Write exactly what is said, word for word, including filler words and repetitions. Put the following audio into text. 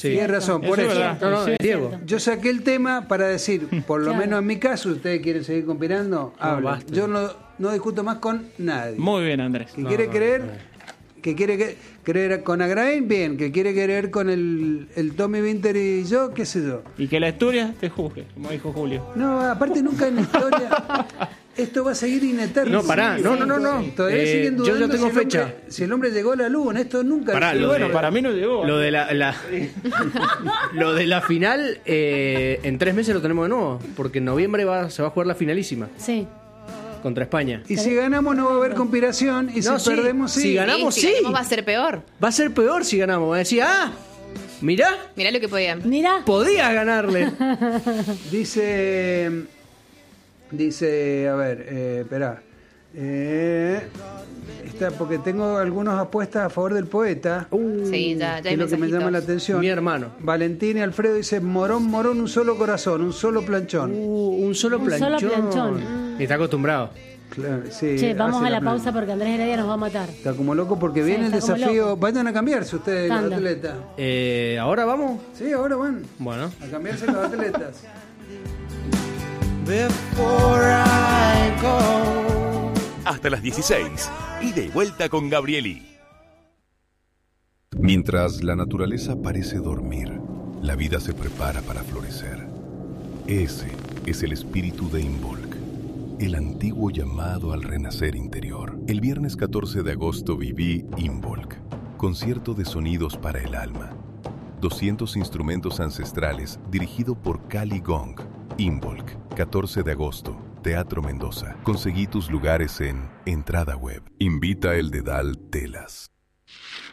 Sí. Tienes razón, por Eso eso. es verdad. No, no, Sí. es Diego. Yo saqué el tema para decir, por lo Claro. menos en mi caso, ustedes quieren seguir conspirando, hablen. basta. Yo no, no discuto más con nadie. Muy bien, Andrés. Que No, quiere no, creer, no. que quiere que- creer con Agrain, bien. Que quiere creer con el, el Tommy Winter y yo, qué sé yo. Y que la Asturias te juzgue, como dijo Julio. No, aparte nunca en la historia. Esto va a seguir ineterno. No, pará, no, no, no, no. Todavía Eh, siguen yo dudando ya tengo si el fecha. hombre- si el hombre llegó a la luna, esto nunca. Pará, Sí, lo Bueno, de- para mí no llegó. Lo de la, la- lo de la final, eh, en tres meses lo tenemos de nuevo, porque en noviembre va, se va a jugar la finalísima Sí. contra España. Y si ganamos no va a haber conspiración, y No, si sí. perdemos sí. Si ganamos, Sí, sí. si ganamos va a ser peor. Va a ser peor si ganamos. Va a decir, ah, mirá, Mirá lo que podían. Mira. podías ganarle. Dice, dice, a ver, eh, espera. Eh, está, porque tengo algunas apuestas a favor del poeta. Sí, ya, ya que hay es lo que me llama la mensajitos. atención. Mi hermano. Valentín y Alfredo dice, morón, morón, un solo corazón, un solo planchón. Uh, un solo Un planchón. solo planchón. Y está acostumbrado. Claro, sí, Che, vamos hace a la plan- pausa porque Andrés Heredia nos va a matar. Está como loco porque Sí, viene el está como desafío. loco. Vayan a cambiarse ustedes, los Tanda. atletas. Eh, ¿Ahora vamos? Sí, ahora van Bueno. a cambiarse los atletas. Hasta las dieciséis. Ida y vuelta con Gabrieli. Mientras la naturaleza parece dormir, la vida se prepara para florecer. Ese es el espíritu de Involk, el antiguo llamado al renacer interior. El viernes catorce de agosto viví Involk, concierto de sonidos para el alma. doscientos instrumentos ancestrales dirigido por Cali Gong. Involk, catorce de agosto, Teatro Mendoza. Conseguí tus lugares en Entrada Web. Invita el Dedal Telas.